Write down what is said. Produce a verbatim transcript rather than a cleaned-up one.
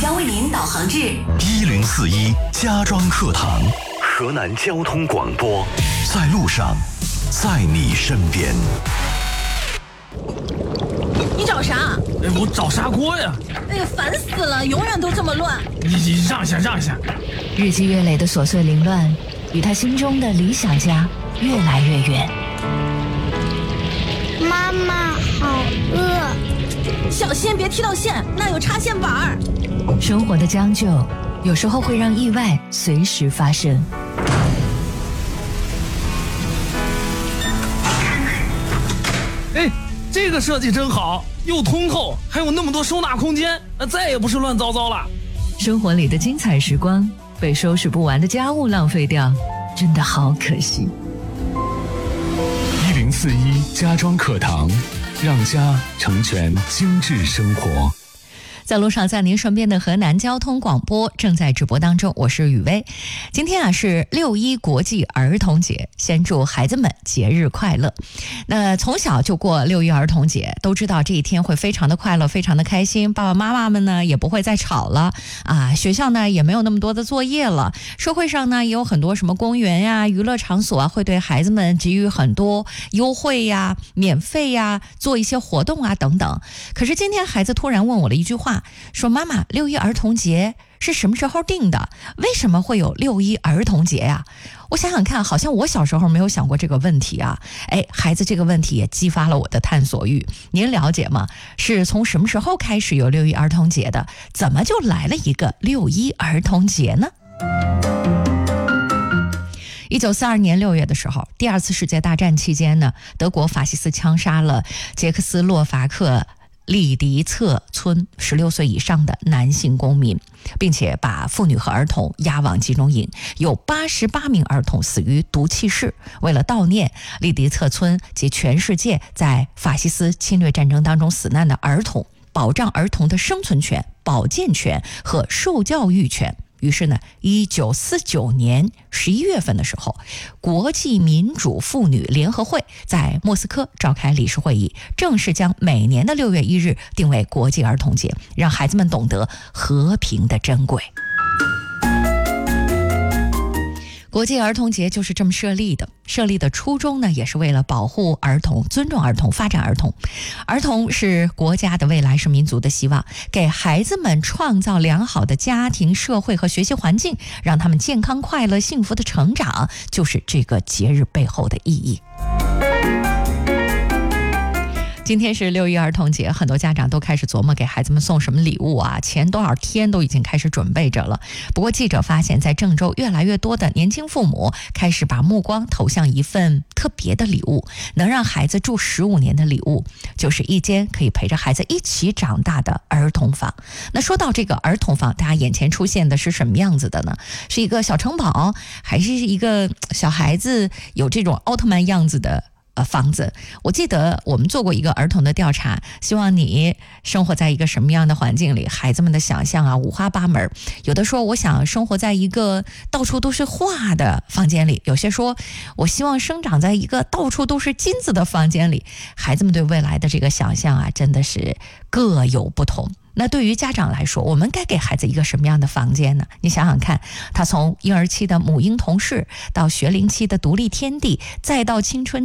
将为您导航至一零四一家装课堂，河南交通广播，在路上，在你身边。 你找啥？ 哎，我找砂锅呀！ 哎呀，烦死了，永远都这么乱。 你你让一下，让一下。 日积月累的琐碎凌乱，与他心中的理想家越来越远。 妈妈好饿， 小心别踢到线，那有插线板儿。 生活的将就，有时候会让意外随时发生。 哎，这个设计真好，又通透，还有那么多收纳空间，再也不是乱糟糟了。 生活里的精彩时光，被收拾不完的家务浪费掉，真的好可惜。 一零四一家装课堂，让家成全精致生活。 在路上，在您身边的河南交通广播正在直播当中，我是雨薇。今天啊是六一国际儿童节，先祝孩子们节日快乐。那从小就过六一儿童节，都知道这一天会非常的快乐，非常的开心。爸爸妈妈们呢也不会再吵了啊，学校呢也没有那么多的作业了，社会上呢也有很多什么公园呀、娱乐场所啊，会对孩子们给予很多优惠呀、免费呀，做一些活动啊等等。可是今天孩子突然问我了一句话，说妈妈，六一儿童节是什么时候定的？为什么会有六一儿童节呀？我想想看，好像我小时候没有想过这个问题啊。哎，孩子这个问题也激发了我的探索欲。您了解吗？是从什么时候开始有六一儿童节的？怎么就来了一个六一儿童节呢？一九四二年六月的时候，第二次世界大战期间呢，德国法西斯枪杀了捷克斯洛伐克利迪策村十六岁以上的男性公民，并且把妇女和儿童押往集中营，有八十八名儿童死于毒气室。为了悼念利迪策村及全世界在法西斯侵略战争当中死难的儿童，保障儿童的生存权、保健权和受教育权，于是呢，一九四九年十一月份的时候，国际民主妇女联合会在莫斯科召开理事会议，正式将每年的六月一日定为国际儿童节，让孩子们懂得和平的珍贵。国际儿童节就是这么设立的，设立的初衷呢，也是为了保护儿童、尊重儿童、发展儿童。儿童是国家的未来，是民族的希望，给孩子们创造良好的家庭、社会和学习环境，让他们健康、快乐、幸福的成长，就是这个节日背后的意义。今天是六一儿童节，很多家长都开始琢磨给孩子们送什么礼物啊，前多少天都已经开始准备着了。不过记者发现，在郑州越来越多的年轻父母开始把目光投向一份特别的礼物，能让孩子住十五年的礼物，就是一间可以陪着孩子一起长大的儿童房。那说到这个儿童房，大家眼前出现的是什么样子的呢？是一个小城堡，还是一个小孩子有这种奥特曼样子的呃，房子？我记得我们做过一个儿童的调查，希望你生活在一个什么样的环境里？孩子们的想象啊五花八门，有的说我想生活在一个到处都是画的房间里，有些说我希望生长在一个到处都是金子的房间里。孩子们对未来的这个想象啊，真的是各有不同。那对于家长来说，我们该给孩子一个什么样的房间呢？你想想看，他从婴儿期的母婴同室，到学龄期的独立天地，再到青春